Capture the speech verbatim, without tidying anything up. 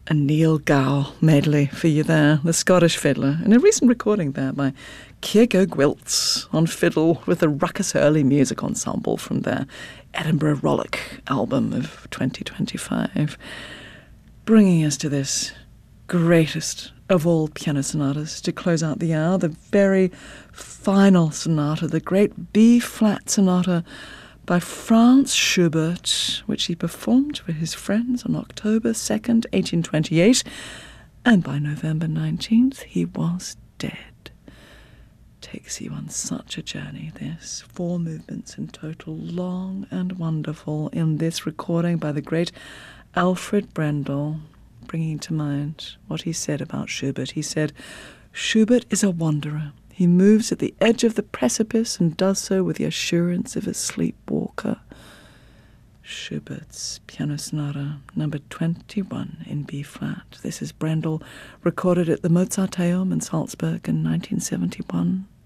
A Neil Gow medley for you there, the Scottish fiddler, in a recent recording there by Kiergo Gwilts on fiddle with the Ruckus Early Music Ensemble from their Edinburgh Rollick album of twenty twenty-five, bringing us to this greatest of all piano sonatas to close out the hour, the very final sonata, the great B-flat sonata by Franz Schubert, which he performed for his friends on October second, eighteen twenty-eight, and by November nineteenth he was dead. Takes you on such a journey, this. Four movements in total, long and wonderful, in this recording by the great Alfred Brendel, bringing to mind what he said about Schubert. He said, "Schubert is a wanderer. He moves at the edge of the precipice and does so with the assurance of a sleepwalker." Schubert's Piano Sonata number twenty-one in B-flat. This is Brendel, recorded at the Mozarteum in Salzburg in nineteen seventy-one.